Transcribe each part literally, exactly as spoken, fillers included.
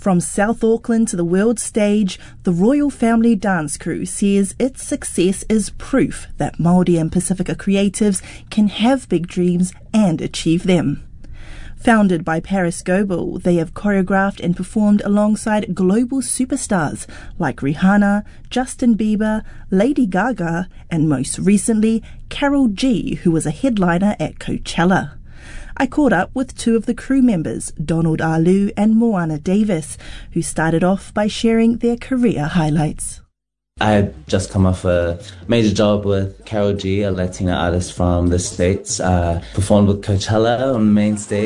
From South Auckland to the world stage, the Royal Family Dance Crew says its success is proof that Māori and Pasifika creatives can have big dreams and achieve them. Founded by Paris Goebel, they have choreographed and performed alongside global superstars like Rihanna, Justin Bieber, Lady Gaga, and most recently, Karol G, who was a headliner at Coachella. I caught up with two of the crew members, Donald Alu and Moana Davis, who started off by sharing their career highlights. I had just come off a major job with Karol G, a Latina artist from the States, uh, performed with Coachella on the main stage.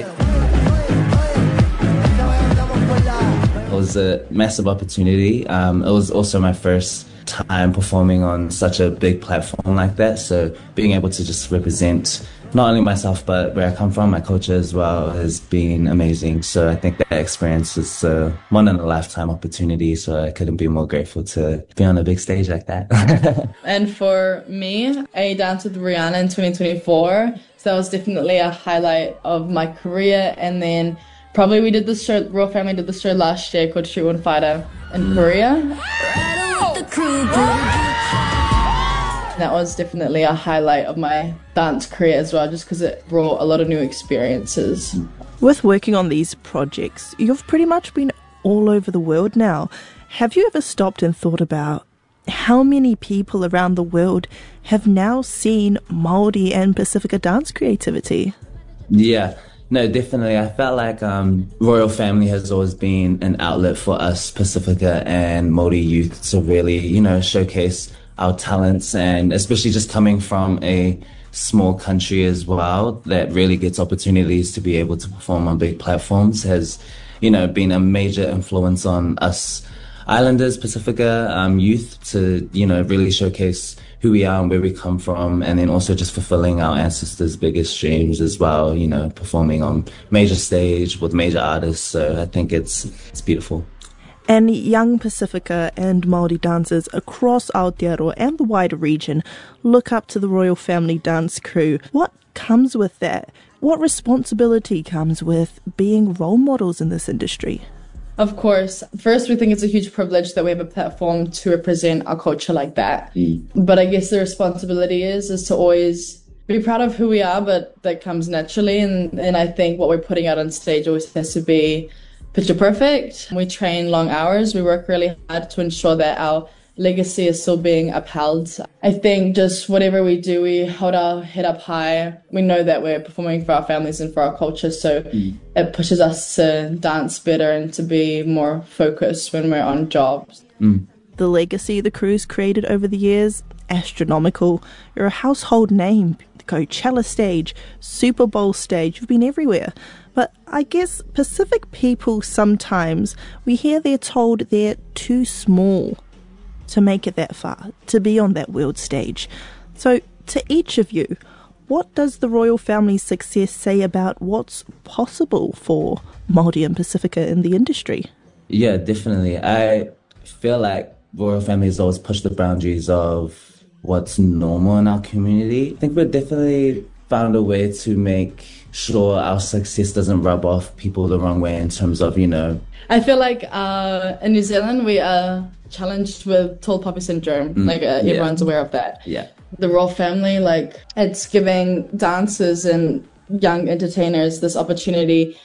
It was a massive opportunity. Um, it was also my first time performing on such a big platform like that, so being able to just represent not only myself but where I come from, my culture as well, has been amazing. So I think that experience is a one in a lifetime opportunity, so I couldn't be more grateful to be on a big stage like that. And for me, I danced with Rihanna in twenty twenty-four, so that was definitely a highlight of my career. And then probably we did this show, Royal Family did this show last year called Street One Fighter in mm. Korea. That was definitely a highlight of my dance career as well, just because it brought a lot of new experiences. With working on these projects, you've pretty much been all over the world now. Have you ever stopped and thought about how many people around the world have now seen Māori and Pasifika dance creativity? Yeah. No, definitely. I felt like um, Royal Family has always been an outlet for us Pasifika and Māori youth to really, you know, showcase our talents, and especially just coming from a small country as well that really gets opportunities to be able to perform on big platforms has, you know, been a major influence on us Islanders, Pasifika um, youth to, you know, really showcase who we are and where we come from, and then also just fulfilling our ancestors' biggest dreams as well, you know, performing on major stage with major artists. So I think it's it's beautiful. And young Pasifika and Māori dancers across Aotearoa and the wider region look up to the Royal Family Dance Crew. What comes with that? What responsibility comes with being role models in this industry? Of course. First, we think it's a huge privilege that we have a platform to represent our culture like that. Mm. But I guess the responsibility is, is to always be proud of who we are, but that comes naturally. And, and I think what we're putting out on stage always has to be picture perfect. We train long hours. We work really hard to ensure that our legacy is still being upheld. I think just whatever we do, we hold our head up high. We know that we're performing for our families and for our culture, so mm. it pushes us to dance better and to be more focused when we're on jobs. Mm. The legacy the crew's created over the years, astronomical. You're a household name. The Coachella stage, Super Bowl stage, you've been everywhere. But I guess Pacific people sometimes, we hear they're told they're too small to make it that far, to be on that world stage. So to each of you, what does the Royal Family's success say about what's possible for Māori and Pasifika in the industry? Yeah, definitely. I feel like Royal Family has always pushed the boundaries of what's normal in our community. I think we've definitely found a way to make sure our success doesn't rub off people the wrong way in terms of, you know... I feel like uh, in New Zealand we are challenged with tall poppy syndrome. Mm, like uh, everyone's yeah. aware of that. Yeah. The Royal Family, like, it's giving dancers and young entertainers this opportunity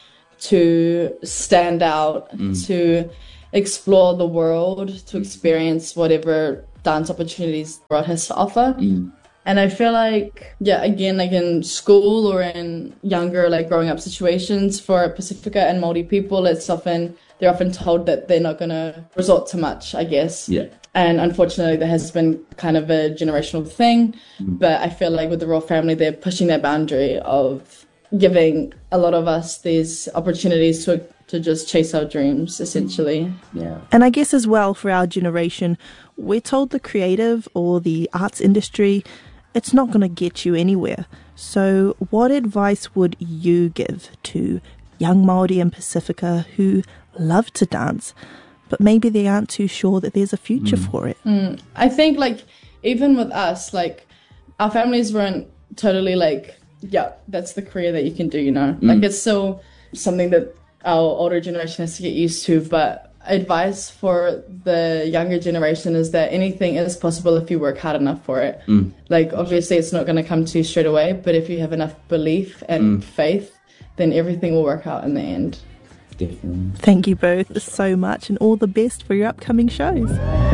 to stand out, mm. to explore the world, to experience whatever dance opportunities the world has to offer. Mm. And I feel like, yeah, again, like in school or in younger, like growing up situations for Pasifika and Māori people, it's often, they're often told that they're not going to resort to much, I guess. Yeah. And unfortunately, there has been kind of a generational thing. Mm. But I feel like with the Royal Family, they're pushing that boundary of giving a lot of us these opportunities to to just chase our dreams, essentially. Yeah. And I guess as well, for our generation, we're told the creative or the arts industry, it's not going to get you anywhere. So what advice would you give to young Māori and Pasifika who love to dance, but maybe they aren't too sure that there's a future mm. for it? Mm. I think, like, even with us, like, our families weren't totally like, yeah, that's the career that you can do, you know? Mm. Like, it's still something that our older generation has to get used to. But advice for the younger generation is that anything is possible if you work hard enough for it. Mm. Like, obviously it's not going to come to you straight away, but if you have enough belief and mm. faith, then everything will work out in the end. Definitely. Thank you both so much, and all the best for your upcoming shows.